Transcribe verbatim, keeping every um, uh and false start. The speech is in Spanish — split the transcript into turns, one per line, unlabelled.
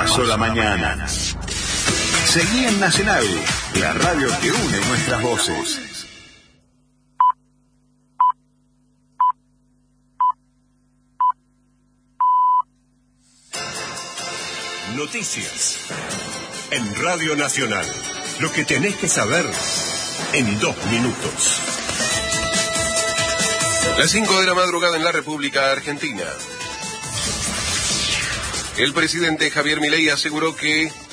pasó la mañana. Seguí en Nacional, la radio que une nuestras voces.
Noticias en Radio Nacional. Lo que tenés que saber en dos minutos.
Las cinco de la madrugada en la República Argentina. El presidente Javier Milei aseguró que